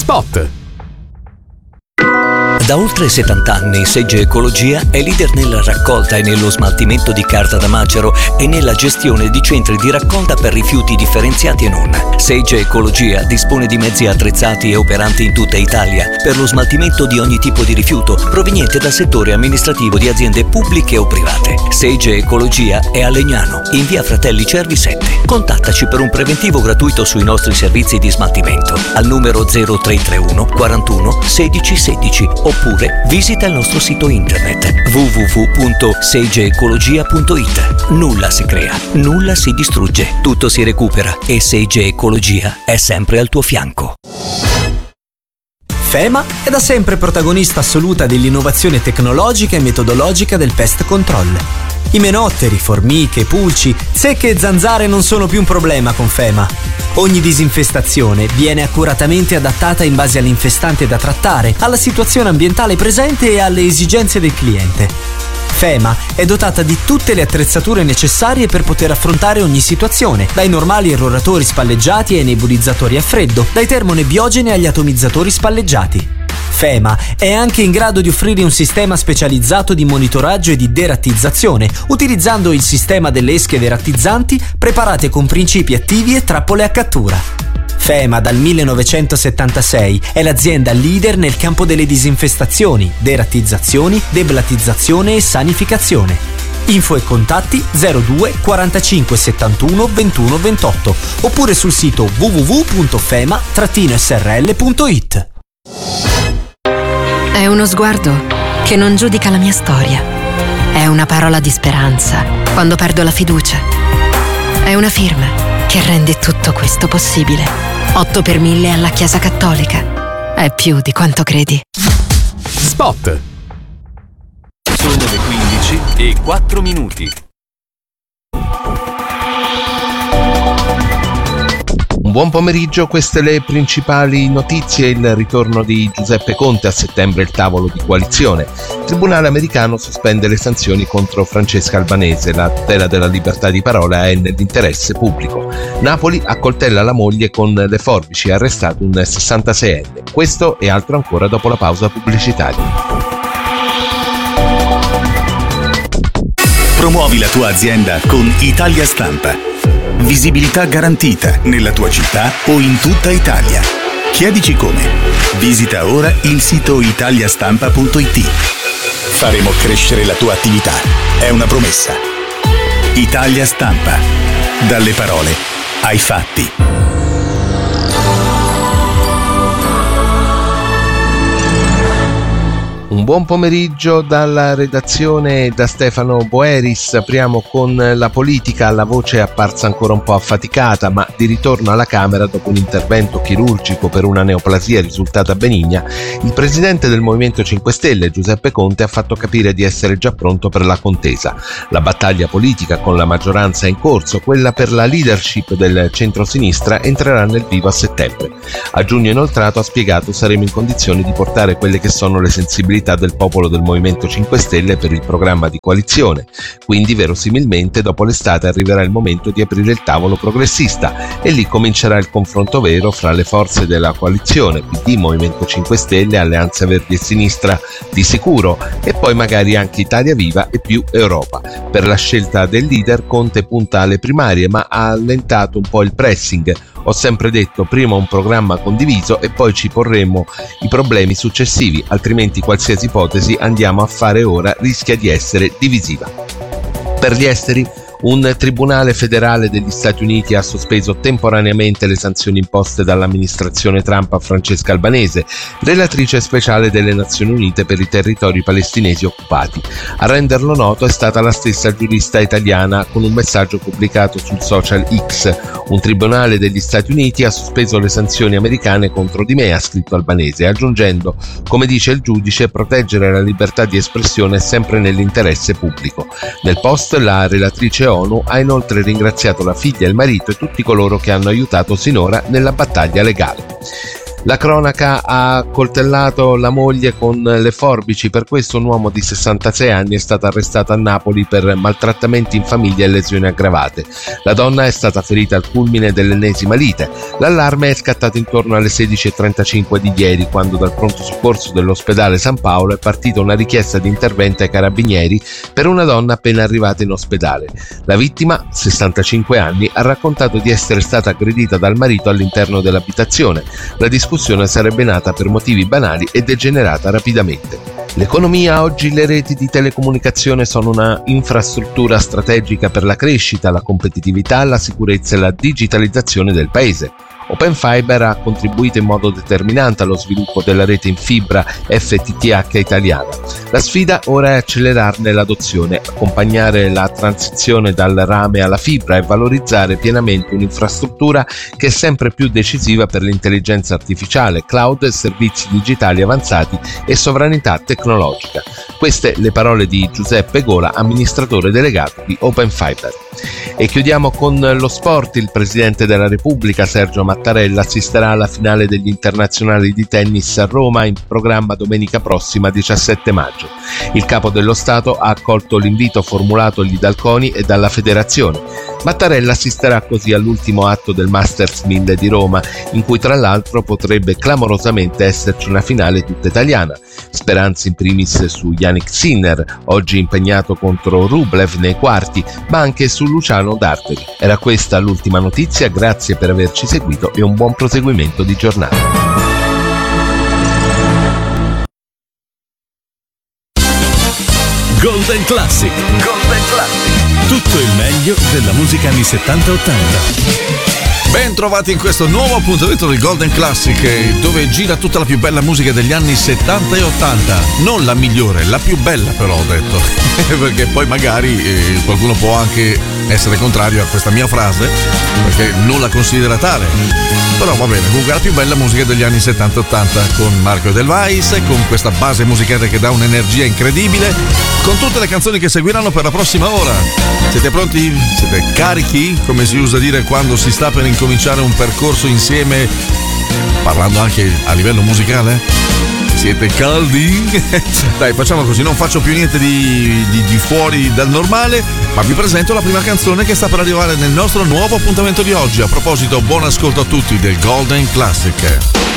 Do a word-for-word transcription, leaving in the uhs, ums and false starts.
Spot. Da oltre settanta anni Segge Ecologia è leader nella raccolta e nello smaltimento di carta da macero e nella gestione di centri di raccolta per rifiuti differenziati e non. Segge Ecologia dispone di mezzi attrezzati e operanti in tutta Italia per lo smaltimento di ogni tipo di rifiuto proveniente dal settore amministrativo di aziende pubbliche o private. Segge Ecologia è a Legnano, in via Fratelli Cervi sette. Contattaci per un preventivo gratuito sui nostri servizi di smaltimento al numero zero tre tre uno quarantuno sedici sedici oppure visita il nostro sito internet w w w punto segge ecologia punto i t. Nulla si crea, nulla si distrugge, tutto si recupera e Segge Ecologia è sempre al tuo fianco. FEMA è da sempre protagonista assoluta dell'innovazione tecnologica e metodologica del pest control. I menotteri, formiche, pulci, zecche e zanzare non sono più un problema con FEMA. Ogni disinfestazione viene accuratamente adattata in base all'infestante da trattare, alla situazione ambientale presente e alle esigenze del cliente. FEMA è dotata di tutte le attrezzature necessarie per poter affrontare ogni situazione, dai normali irroratori spalleggiati ai nebulizzatori a freddo, dai termonebiogeni agli atomizzatori spalleggiati. FEMA è anche in grado di offrire un sistema specializzato di monitoraggio e di derattizzazione, utilizzando il sistema delle esche derattizzanti preparate con principi attivi e trappole a cattura. FEMA dal millenovecentosettantasei è l'azienda leader nel campo delle disinfestazioni, derattizzazioni, deblattizzazione e sanificazione. Info e contatti zero due quarantacinque settantuno ventuno ventotto oppure sul sito w w w punto fema s r l punto i t. È uno sguardo che non giudica la mia storia. È una parola di speranza quando perdo la fiducia. È una firma che rende tutto questo possibile. otto per mille alla Chiesa Cattolica. È più di quanto credi. Spot. Sono le quindici e quattro minuti. Un buon pomeriggio, queste le principali notizie. Il ritorno di Giuseppe Conte, a settembre il tavolo di coalizione. Il tribunale americano sospende le sanzioni contro Francesca Albanese, la tutela della libertà di parola è nell'interesse pubblico. Napoli accoltella la moglie con le forbici, arrestato un sessantaseienne. Questo e altro ancora dopo la pausa pubblicitaria. Promuovi la tua azienda con Italia Stampa. Visibilità garantita nella tua città o in tutta Italia. Chiedici come. Visita ora il sito italiastampa punto i t. Faremo crescere la tua attività. È una promessa. Italia Stampa. Dalle parole ai fatti. Un buon pomeriggio dalla redazione da Stefano Boeris. Apriamo con la politica. La voce è apparsa ancora un po' affaticata, ma di ritorno alla Camera dopo un intervento chirurgico per una neoplasia risultata benigna, il presidente del Movimento cinque Stelle, Giuseppe Conte, ha fatto capire di essere già pronto per la contesa. La battaglia politica con la maggioranza è in corso, quella per la leadership del centro-sinistra entrerà nel vivo a settembre. A giugno inoltrato ha spiegato: saremo in condizioni di portare quelle che sono le sensibilità del popolo del Movimento cinque Stelle per il programma di coalizione, quindi verosimilmente dopo l'estate arriverà il momento di aprire il tavolo progressista e lì comincerà il confronto vero fra le forze della coalizione, P D, Movimento cinque Stelle, Alleanza Verdi e Sinistra di sicuro, e poi magari anche Italia Viva e più Europa. Per la scelta del leader Conte punta alle primarie, ma ha allentato un po' il pressing. Ho sempre detto: prima un programma condiviso e poi ci porremo i problemi successivi, altrimenti qualsiasi ipotesi andiamo a fare ora rischia di essere divisiva. Per gli esteri, un tribunale federale degli Stati Uniti ha sospeso temporaneamente le sanzioni imposte dall'amministrazione Trump a Francesca Albanese, relatrice speciale delle Nazioni Unite per i territori palestinesi occupati. A renderlo noto è stata la stessa giurista italiana con un messaggio pubblicato sul social X. Un tribunale degli Stati Uniti ha sospeso le sanzioni americane contro di me, ha scritto Albanese, aggiungendo: come dice il giudice, proteggere la libertà di espressione è sempre nell'interesse pubblico. Nel post la relatrice ONU ha inoltre ringraziato la figlia, il marito e tutti coloro che hanno aiutato sinora nella battaglia legale. La cronaca ha accoltellato la moglie con le forbici, per questo un uomo di sessantasei anni è stato arrestato a Napoli per maltrattamenti in famiglia e lesioni aggravate. La donna è stata ferita al culmine dell'ennesima lite. L'allarme è scattato intorno alle sedici e trentacinque di ieri, quando dal pronto soccorso dell'ospedale San Paolo è partita una richiesta di intervento ai carabinieri per una donna appena arrivata in ospedale. La vittima, sessantacinque anni, ha raccontato di essere stata aggredita dal marito all'interno dell'abitazione. La discussione sarebbe nata per motivi banali e degenerata rapidamente. L'economia: oggi le reti di telecomunicazione sono una infrastruttura strategica per la crescita, la competitività, la sicurezza e la digitalizzazione del paese. Open Fiber ha contribuito in modo determinante allo sviluppo della rete in fibra F T T H italiana. La sfida ora è accelerarne l'adozione, accompagnare la transizione dal rame alla fibra e valorizzare pienamente un'infrastruttura che è sempre più decisiva per l'intelligenza artificiale, cloud, servizi digitali avanzati e sovranità tecnologica. Queste le parole di Giuseppe Gola, amministratore delegato di Open Fiber. E chiudiamo con lo sport. Il Presidente della Repubblica, Sergio Mattarella, assisterà alla finale degli internazionali di tennis a Roma, in programma domenica prossima, diciassette maggio. Il Capo dello Stato ha accolto l'invito formulatogli dal CONI e dalla Federazione. Mattarella assisterà così all'ultimo atto del Masters mille di Roma, in cui tra l'altro potrebbe clamorosamente esserci una finale tutta italiana. Speranze in primis su Jannik Sinner, oggi impegnato contro Rublev nei quarti, ma anche su Luciano D'Arteri. Era questa l'ultima notizia, grazie per averci seguito e un buon proseguimento di giornata. Golden Classic. Golden Classic. Tutto il meglio della musica anni settanta ottanta. Ben trovati in questo nuovo appuntamento del Golden Classic, dove gira tutta la più bella musica degli anni settanta e ottanta. Non la migliore, la più bella però, ho detto. Perché poi magari eh, qualcuno può anche essere contrario a questa mia frase, perché non la considera tale. Però va bene, comunque la più bella musica degli anni settanta ottanta, con Marco Edelweiss, con questa base musicale che dà un'energia incredibile, con tutte le canzoni che seguiranno per la prossima ora. Siete pronti? Siete carichi? Come si usa dire quando si sta per incominciare un percorso insieme, parlando anche a livello musicale? Siete caldi? Dai, facciamo così, non faccio più niente di, di, di fuori dal normale, ma vi presento la prima canzone che sta per arrivare nel nostro nuovo appuntamento di oggi. A proposito, buon ascolto a tutti del Golden Classic.